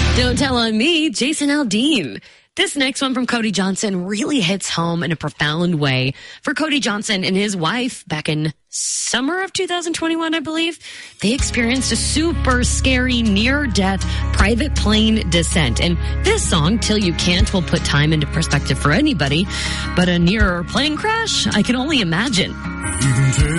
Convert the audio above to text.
Don't Tell on Me, Jason Aldean. This next one from Cody Johnson really hits home in a profound way. For Cody Johnson and his wife, back in summer of 2021, I believe, they experienced a super scary near-death private plane descent. And this song, Till You Can't, will put time into perspective for anybody. But a near plane crash, I can only imagine. You can